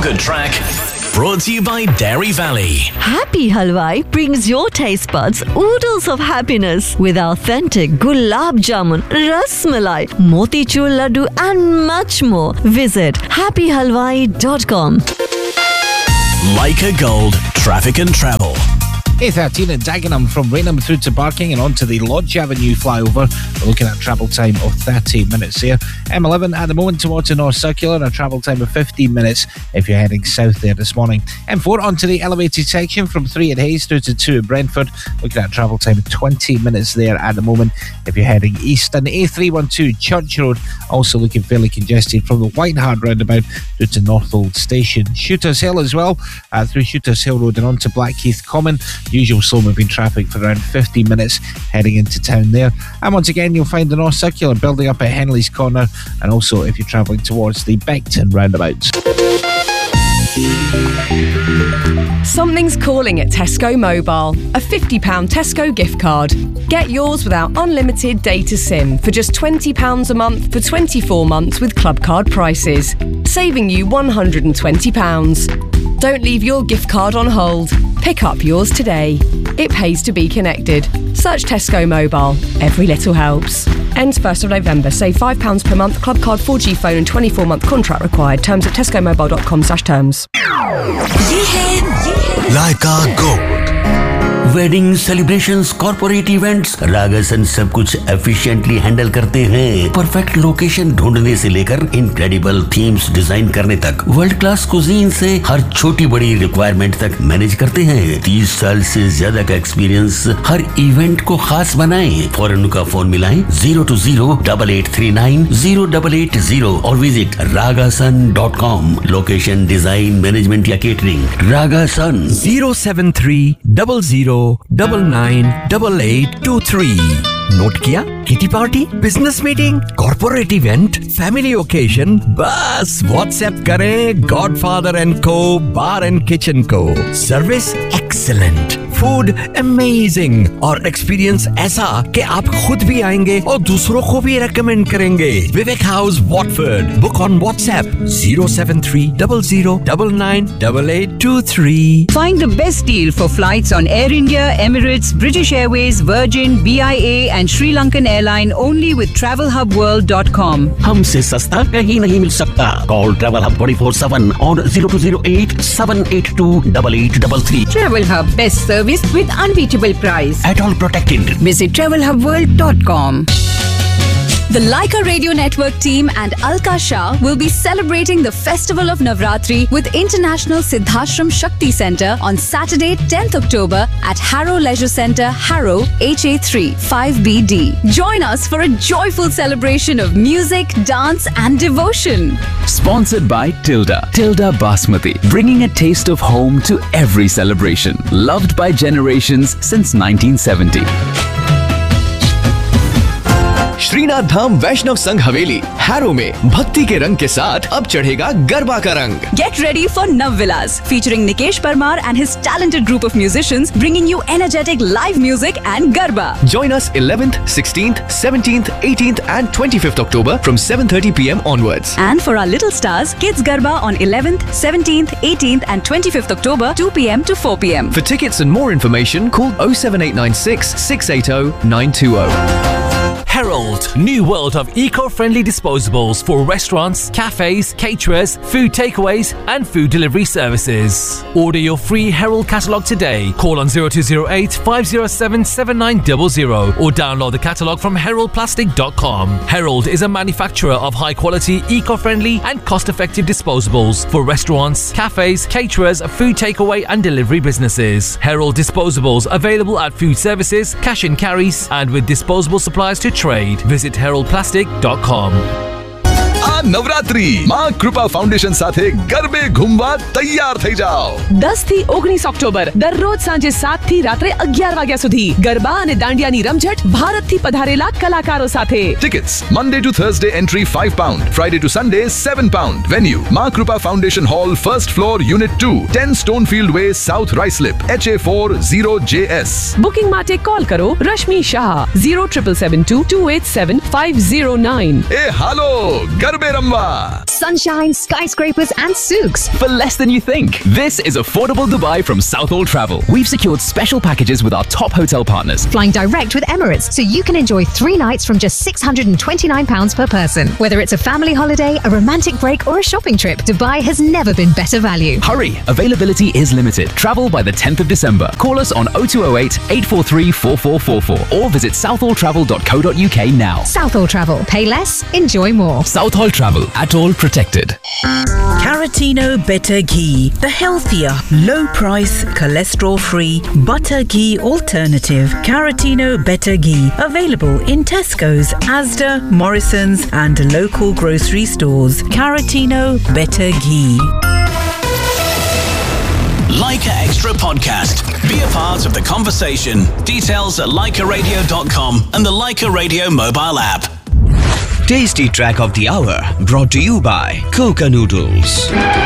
Good Track. Brought to you by Dairy Valley. Happy Halwai brings your taste buds oodles of happiness with authentic gulab jamun, ras malai, motichur laddu and much more. Visit happyhalwai.com. Leica Gold Traffic and Travel. A13 at Dagenham from Rainham through to Barking and onto the Lodge Avenue flyover. We're looking at a travel time of 30 minutes here. M11 at the moment towards the North Circular, a travel time of 15 minutes if you're heading south there this morning. M4 onto the elevated section from 3 at Hayes through to 2 at Brentford. Looking at a travel time of 20 minutes there at the moment if you're heading east. And A312 Church Road also looking fairly congested from the White Hart roundabout through to Northold Station. Shooters Hill as well, through Shooters Hill Road and onto Blackheath Common. Usual slow-moving traffic for around 15 minutes heading into town there. And once again, you'll find the North Circular building up at Henley's Corner, and also if you're travelling towards the Beckton roundabouts. Something's calling at Tesco Mobile. A £50 Tesco gift card. Get yours without unlimited data SIM for just £20 a month for 24 months with club card prices, saving you £120. Don't leave your gift card on hold. Pick up yours today. It pays to be connected. Search Tesco Mobile. Every little helps. Ends 1st of November. Save £5 per month. Club card 4G phone and 24-month contract required. Terms at tescomobile.com/terms. Leica Gold. Wedding celebrations, corporate events, रागासन सब कुछ efficiently handle करते हैं। Perfect location ढूंढने से लेकर incredible themes design करने तक, world class cuisine से हर छोटी बड़ी रिक्वायरमेंट तक मैनेज करते हैं। 30 साल से ज्यादा का एक्सपीरियंस हर इवेंट को खास बनाएं। फौरन उनका फोन मिलाएं 020-8839-0880 और visit ragasan.com। Location, design, management या केटरिंग, रागासन 073-00998823। नोट किया? Kitty party, business meeting, corporate event, family occasion, बस व्हाट्सएप करें गॉडफादर एंड को बार एंड किचन को। सर्विस एक्सीलेंट, फूड अमेजिंग और एक्सपीरियंस ऐसा कि आप खुद भी आएंगे और दूसरों को भी रेकमेंड करेंगे। विवेक house, Watford. Book on WhatsApp 073-00998823। Find the best deal for flights on Air India, Emirates, British Airways, Virgin, BIA and Sri Lankan Airline only with TravelHubWorld.com. हमसे सस्ता कहीं नहीं मिल सकता। कॉल ट्रैवल हब 24/7 और 0208-782-8833। Travel Hub, best service with unbeatable price. At all protected. Visit TravelHubWorld.com. The Leica Radio Network team and Alka Shah will be celebrating the Festival of Navratri with International Siddhashram Shakti Centre on Saturday, 10th October at Harrow Leisure Centre, Harrow, HA3 5BD. Join us for a joyful celebration of music, dance and devotion. Sponsored by Tilda Basmati, bringing a taste of home to every celebration. Loved by generations since 1970. Srinath धाम वैष्णव संघ हवेली harrow में भक्ति के रंग के साथ अब चढ़ेगा गरबा का रंग। Get ready for Navvilas, featuring Nikesh Parmar and his talented group of musicians, bringing you energetic live music and Garba. Join us 11th, 16th, 17th, 18th and 25th October from 7:30 p.m. onwards. And for our little stars, Kids Garba on 11th, 17th, 18th and 25th October, 2 p.m. to 4 p.m. For tickets and more information, call 07896 680 920. Herald, new world of eco-friendly disposables for restaurants, cafes, caterers, food takeaways and food delivery services. Order your free Herald catalogue today. Call on 0208 507 7900 or download the catalogue from heraldplastic.com. Herald is a manufacturer of high-quality, eco-friendly and cost-effective disposables for restaurants, cafes, caterers, food takeaway and delivery businesses. Herald disposables available at food services, cash and carries and with disposable supplies to trade. Visit heraldplastic.com. Navratri માં કૃપા foundation સાથે ગરબે ઘૂમવા તૈયાર થઈ જાઓ. 10 થી 19 October દરરોજ સાંજે 7 થી રાત્રે 11 વાગ્યા સુધી ગરબા અને દાંડિયાની રમઝટ ભારતથી પધારેલા કલાકારો સાથે. Tickets Monday to Thursday entry £5, Friday to Sunday £7. Venue Ma Krupa Foundation Hall, first floor, Unit 2, 10 Stonefield Way, South Ruislip, HA40JS. Booking માટે કોલ કરો રશ્મિ શાહ 07772 287 509. એ હાલો ગરબે Peramwa. Sunshine, skyscrapers and souks. For less than you think. This is Affordable Dubai from Southall Travel. We've secured special packages with our top hotel partners. Flying direct with Emirates, so you can enjoy 3 nights from just £629 per person. Whether it's a family holiday, a romantic break or a shopping trip, Dubai has never been better value. Hurry! Availability is limited. Travel by the 10th of December. Call us on 0208 843 4444 or visit southalltravel.co.uk now. Southall Travel. Pay less, enjoy more. Southall Travel. At all protected. Caratino Better Ghee, the healthier, low-price, cholesterol-free butter ghee alternative. Caratino Better Ghee, available in Tesco's, Asda, Morrison's and local grocery stores. Caratino Better Ghee. Leica Extra Podcast. Be a part of the conversation. Details at leicaradio.com and the Leica Radio mobile app. Tasty Track of the Hour, brought to you by Coca Noodles.